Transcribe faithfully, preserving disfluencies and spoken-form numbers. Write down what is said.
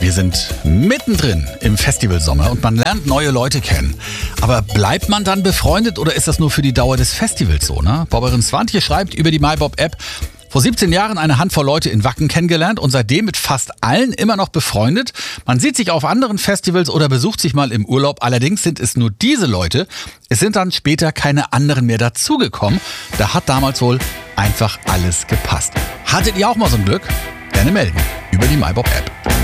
Wir sind mittendrin im Festivalsommer und man lernt neue Leute kennen. Aber bleibt man dann befreundet oder ist das nur für die Dauer des Festivals so? Ne? Bobberin Swantje schreibt über die MyBob-App: Vor siebzehn Jahren eine Handvoll Leute in Wacken kennengelernt und seitdem mit fast allen immer noch befreundet. Man sieht sich auf anderen Festivals oder besucht sich mal im Urlaub. Allerdings sind es nur diese Leute. Es sind dann später keine anderen mehr dazugekommen. Da hat damals wohl einfach alles gepasst. Hattet ihr auch mal so ein Glück? Gerne melden über die MyBob-App.